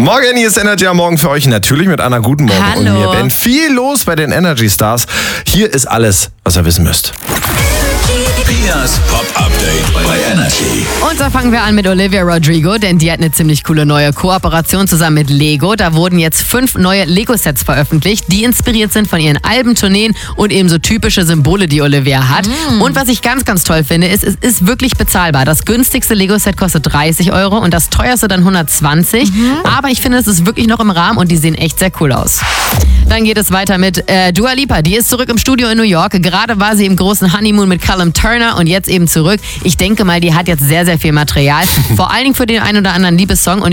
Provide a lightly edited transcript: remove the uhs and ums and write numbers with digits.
Morgen, hier ist Energy am Morgen für euch. Natürlich mit Anna. Guten Morgen. Hallo. Und mir, Ben. Viel los bei den Energy Stars. Hier ist alles, was ihr wissen müsst. Pias Pop-Update bei Energy. Und da fangen wir an mit Olivia Rodrigo, denn die hat eine ziemlich coole neue Kooperation zusammen mit Lego. Da wurden jetzt 5 neue Lego-Sets veröffentlicht, die inspiriert sind von ihren Albentourneen und eben so typische Symbole, die Olivia hat. Und was ich ganz, ganz toll finde, ist, es ist wirklich bezahlbar. Das günstigste Lego-Set kostet 30 € und das teuerste dann 120. Aber ich finde, es ist wirklich noch im Rahmen und die sehen echt sehr cool aus. Dann geht es weiter mit Dua Lipa. Die ist zurück im Studio in New York. Gerade war sie im großen Honeymoon mit Callum Turner und jetzt eben zurück. Ich denke mal, die hat jetzt sehr, sehr viel Material. Vor allen Dingen für den einen oder anderen Liebessong. Und